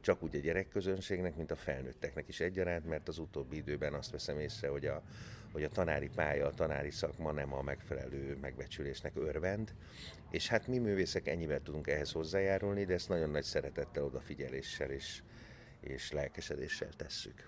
csak úgy a gyerekközönségnek, mint a felnőtteknek is egyaránt, mert az utóbbi időben azt veszem észre, hogy a tanári pálya, a tanári szakma nem a megfelelő megbecsülésnek örvend, és hát mi művészek ennyivel tudunk ehhez hozzájárulni, de ezt nagyon nagy szeretettel, odafigyeléssel és lelkesedéssel tesszük.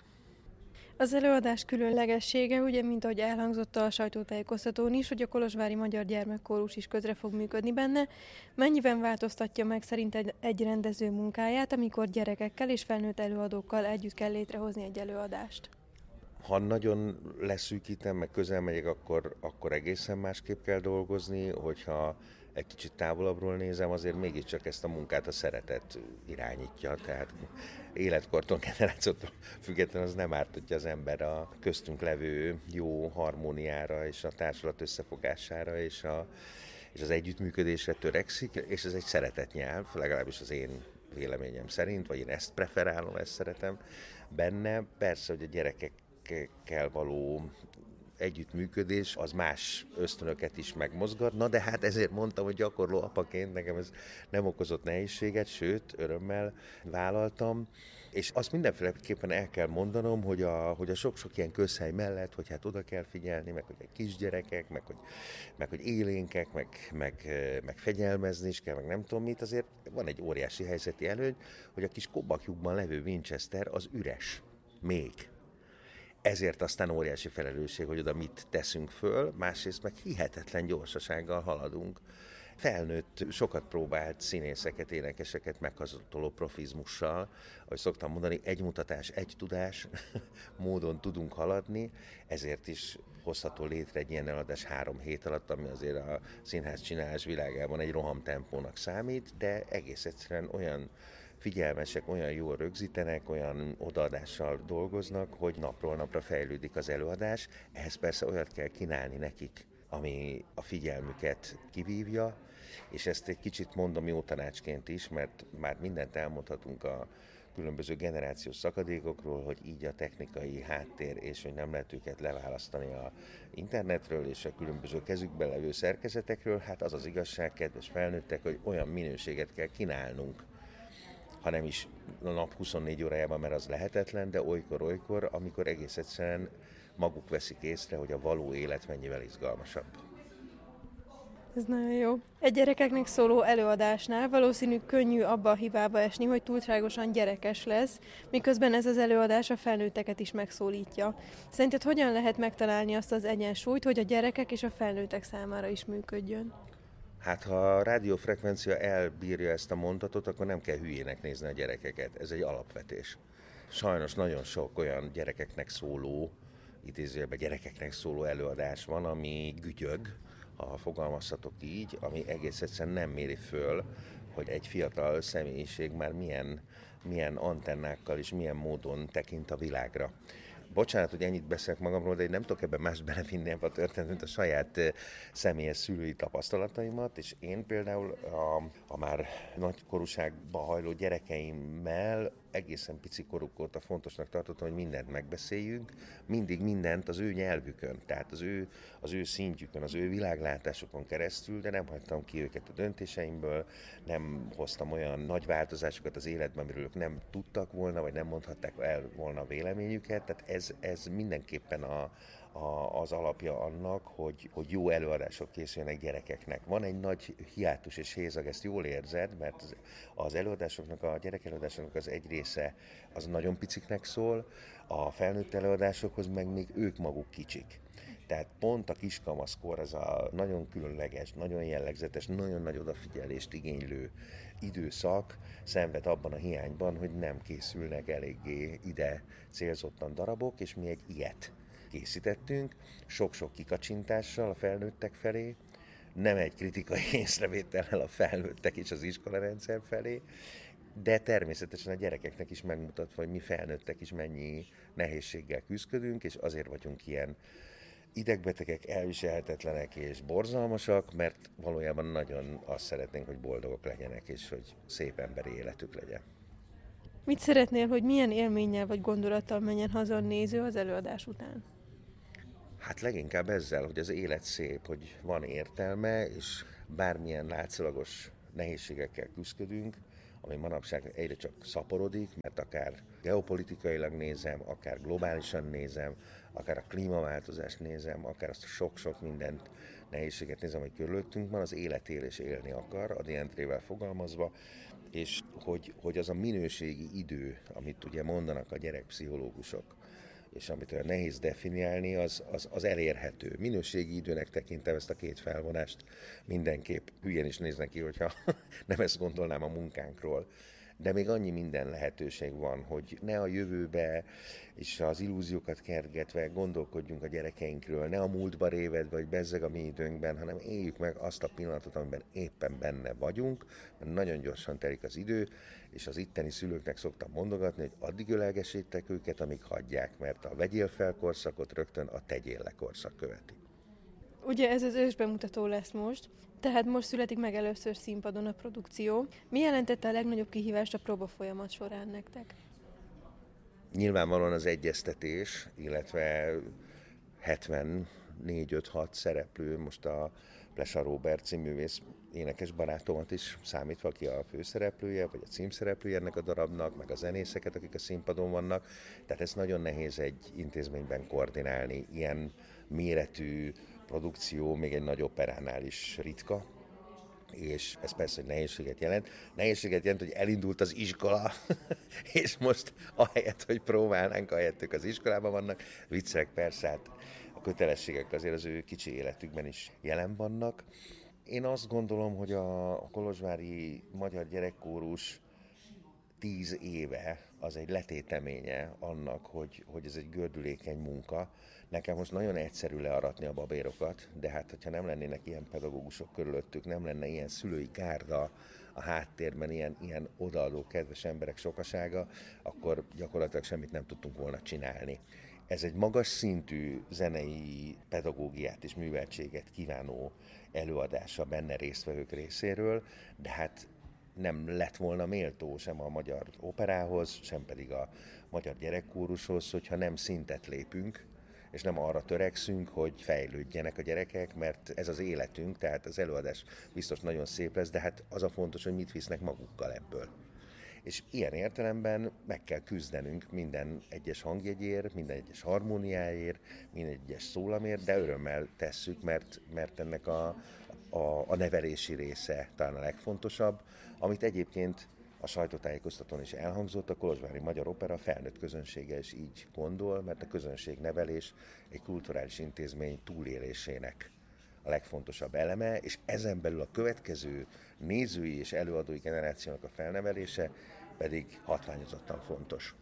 Az előadás különlegessége, ugye, mint ahogy elhangzott a sajtótájékoztatón is, hogy a Kolozsvári Magyar Gyermekkórus is közre fog működni benne. Mennyiben változtatja meg szerint egy rendező munkáját, amikor gyerekekkel és felnőtt előadókkal együtt kell létrehozni egy előadást? Ha nagyon leszűkítem, meg közel megyek, akkor egészen másképp kell dolgozni, hogyha egy kicsit távolabbról nézem, azért mégiscsak ezt a munkát a szeretet irányítja, tehát életkortól, generációtól függetlenül az nem árt, hogyha az ember a köztünk levő jó harmóniára és a társulat összefogására és az együttműködésre törekszik, és ez egy szeretetnyelv, legalábbis az én véleményem szerint, vagy én ezt preferálom, ezt szeretem benne. Persze, hogy a gyerekekkel való együttműködés, az más ösztönöket is megmozgat. Na de hát ezért mondtam, hogy gyakorló apaként nekem ez nem okozott nehézséget, sőt, örömmel vállaltam. És azt mindenféleképpen el kell mondanom, hogy a sok-sok ilyen közhely mellett, hogy hát oda kell figyelni, meg hogy kisgyerekek, meg hogy élénkek, meg fegyelmezni is kell, meg nem tudom mit, azért van egy óriási helyzeti előny, hogy a kis kobakjukban levő Winchester az üres. Még. Ezért aztán óriási felelősség, hogy oda mit teszünk föl, másrészt meg hihetetlen gyorsasággal haladunk. Felnőtt, sokat próbált színészeket, énekeseket meghazudtoló profizmussal, ahogy szoktam mondani, egy mutatás, egy tudás módon tudunk haladni, ezért is hozható létre egy ilyen eladás 3 hét alatt, ami azért a színház csinálás világában egy rohamtempónak számít, de egész egyszerűen olyan figyelmesek, olyan jól rögzítenek, olyan odaadással dolgoznak, hogy napról napra fejlődik az előadás. Ehhez persze olyat kell kínálni nekik, ami a figyelmüket kivívja, és ezt egy kicsit mondom jó tanácsként is, mert már mindent elmondhatunk a különböző generációs szakadékokról, hogy így a technikai háttér, és hogy nem lehet őket leválasztani a internetről és a különböző kezükben levő szerkezetekről, hát az az igazság, kedves felnőttek, hogy olyan minőséget kell kínálnunk, ha nem is a nap 24 órájában, mert az lehetetlen, de olykor, amikor egész egyszerűen maguk veszik észre, hogy a való élet mennyivel izgalmasabb. Ez nagyon jó. Egy gyerekeknek szóló előadásnál valószínű könnyű abba a hibába esni, hogy túlságosan gyerekes lesz, miközben ez az előadás a felnőtteket is megszólítja. Szerinted hogyan lehet megtalálni azt az egyensúlyt, hogy a gyerekek és a felnőttek számára is működjön? Hát ha a rádiófrekvencia elbírja ezt a mondatot, akkor nem kell hülyének nézni a gyerekeket. Ez egy alapvetés. Sajnos nagyon sok olyan gyerekeknek szóló, idézőjelben gyerekeknek szóló előadás van, ami gügyög, ha fogalmazhatok így, ami egész egyszerűen nem méri föl, hogy egy fiatal személyiség már milyen antennákkal és milyen módon tekint a világra. Bocsánat, hogy ennyit beszélek magamról, de én nem tudok ebben más belevinni ebbe a történet, mint a saját személyes szülői tapasztalataimat, és én például a már nagykorúságba hajló gyerekeimmel egészen pici koruk óta fontosnak tartottam, hogy mindent megbeszéljünk, mindig mindent az ő nyelvükön, tehát az ő szintjükön, az ő világlátásokon keresztül, de nem hagytam ki őket a döntéseimből, nem hoztam olyan nagy változásokat az életben, amiről ők nem tudtak volna, vagy nem mondhatták el volna a véleményüket, tehát ez mindenképpen az alapja annak, hogy jó előadások készüljenek gyerekeknek. Van egy nagy hiátus és hézag, ezt jól érzed, mert az előadásoknak, a gyerekelőadásoknak az egy része az nagyon piciknek szól, a felnőtt előadásokhoz meg még ők maguk kicsik. Tehát pont a kiskamaszkor az a nagyon különleges, nagyon jellegzetes, nagyon nagy odafigyelést igénylő időszak szenved abban a hiányban, hogy nem készülnek eléggé ide célzottan darabok, és mi egy ilyet készítettünk, sok-sok kikacsintással a felnőttek felé, nem egy kritikai észrevétellel a felnőttek és az iskolarendszer felé, de természetesen a gyerekeknek is megmutatva, hogy mi felnőttek is mennyi nehézséggel küzdködünk, és azért vagyunk ilyen idegbetegek, elviselhetetlenek és borzalmasak, mert valójában nagyon azt szeretnénk, hogy boldogok legyenek, és hogy szép emberi életük legyen. Mit szeretnél, hogy milyen élménnyel vagy gondolattal menjen haza a néző az előadás után? Hát leginkább ezzel, hogy az élet szép, hogy van értelme, és bármilyen látszólagos nehézségekkel küzdködünk, ami manapság egyre csak szaporodik, mert akár geopolitikailag nézem, akár globálisan nézem, akár a klímaváltozást nézem, akár azt a sok-sok mindent, nehézséget nézem, hogy körülöttünk van, az élet él és élni akar, a Dientrével fogalmazva, és hogy az a minőségi idő, amit ugye mondanak a gyerekpszichológusok, és amit olyan nehéz definiálni, az elérhető. Minőségi időnek tekintem ezt a két felvonást mindenképp. Hülyen is néznek ki, hogyha nem ezt gondolnám a munkánkról. De még annyi minden lehetőség van, hogy ne a jövőbe és az illúziókat kergetve gondolkodjunk a gyerekeinkről, ne a múltba révedve, vagy bezzeg a mi időnkben, hanem éljük meg azt a pillanatot, amiben éppen benne vagyunk, mert nagyon gyorsan telik az idő, és az itteni szülőknek szoktam mondogatni, hogy addig ölelgessétek őket, amíg hagyják, mert a vegyél fel korszakot rögtön a tegyél le korszak követi. Ugye ez az ősbemutató lesz most, tehát most születik meg először színpadon a produkció. Mi jelentette a legnagyobb kihívást a próba folyamat során nektek? Nyilvánvalóan az egyeztetés, illetve 74-5-6 szereplő, most a Plesa Róbert címművész énekes barátomat is számítva, aki a főszereplője, vagy a címszereplője ennek a darabnak, meg a zenészeket, akik a színpadon vannak. Tehát ez nagyon nehéz egy intézményben koordinálni. Ilyen méretű produkció még egy nagy operánál is ritka, és ez persze, hogy nehézséget jelent. Nehézséget jelent, hogy elindult az iskola, és most ahelyett, hogy próbálnánk, ahelyett ők az iskolában vannak, viccek persze, hát a kötelességek azért az ő kicsi életükben is jelen vannak. Én azt gondolom, hogy a kolozsvári magyar gyerekkórus 10 éve az egy letéteménye annak, hogy ez egy gördülékeny munka. Nekem most nagyon egyszerű learatni a babérokat, de hát, hogyha nem lennének ilyen pedagógusok körülöttük, nem lenne ilyen szülői gárda a háttérben, ilyen odaadó kedves emberek sokasága, akkor gyakorlatilag semmit nem tudtunk volna csinálni. Ez egy magas szintű zenei pedagógiát és műveltséget kívánó előadása benne résztvevők részéről, de hát nem lett volna méltó sem a magyar operához, sem pedig a magyar gyerekkórushoz, hogyha nem szintet lépünk, és nem arra törekszünk, hogy fejlődjenek a gyerekek, mert ez az életünk, tehát az előadás biztos nagyon szép lesz, de hát az a fontos, hogy mit visznek magukkal ebből. És ilyen értelemben meg kell küzdenünk minden egyes hangjegyért, minden egyes harmóniáért, minden egyes szólamért, de örömmel tesszük, mert ennek a nevelési része talán a legfontosabb, amit egyébként a sajtótájékoztatón is elhangzott, a Kolozsvári Magyar Opera felnőtt közönsége is így gondol, mert a közönségnevelés egy kulturális intézmény túlélésének a legfontosabb eleme, és ezen belül a következő nézői és előadói generációnak a felnevelése pedig hatványozottan fontos.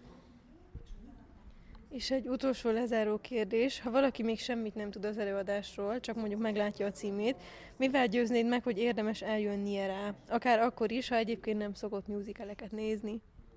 És egy utolsó lezáró kérdés, ha valaki még semmit nem tud az előadásról, csak mondjuk meglátja a címét, mivel győznéd meg, hogy érdemes eljönnie rá? Akár akkor is, ha egyébként nem szokott musicaleket nézni.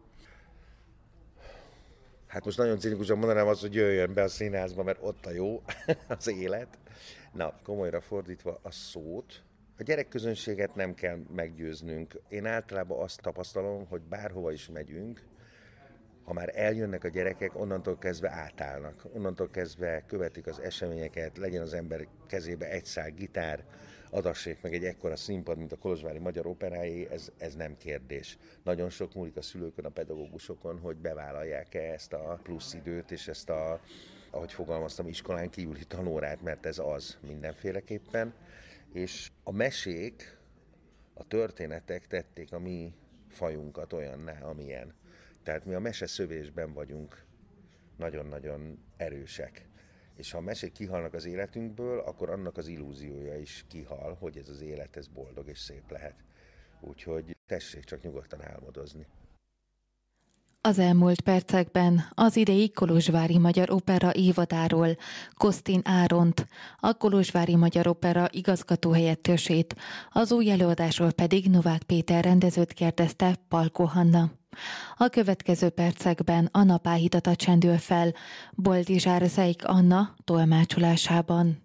Hát most nagyon cinikusan mondanám azt, hogy jöjjön be a színházba, mert ott a jó az élet. Na, komolyra fordítva a szót, a gyerekközönséget nem kell meggyőznünk. Én általában azt tapasztalom, hogy bárhova is megyünk, ha már eljönnek a gyerekek, onnantól kezdve átállnak. Onnantól kezdve követik az eseményeket, legyen az ember kezébe egy szál gitár, adassék meg egy ekkora színpad, mint a Kolozsvári Magyar Operáé, ez nem kérdés. Nagyon sok múlik a szülőkön, a pedagógusokon, hogy bevállalják-e ezt a plusz időt, és ezt a, ahogy fogalmaztam, iskolán kívüli tanórát, mert ez az mindenféleképpen. És a mesék, a történetek tették a mi fajunkat olyanná, amilyen. Tehát mi a meseszövésben vagyunk nagyon-nagyon erősek. És ha a mesék kihalnak az életünkből, akkor annak az illúziója is kihal, hogy ez az élet, ez boldog és szép lehet. Úgyhogy tessék csak nyugodtan álmodozni. Az elmúlt percekben az idei Kolozsvári Magyar Opera évadáról Kosztin Áront, a Kolozsvári Magyar Opera igazgatóhelyettesét, az új előadásról pedig Novák Péter rendezőt kérdezte Palkó Hanna. A következő percekben a napáhidata csendül fel Boldizsár Zeik Anna tolmácsolásában.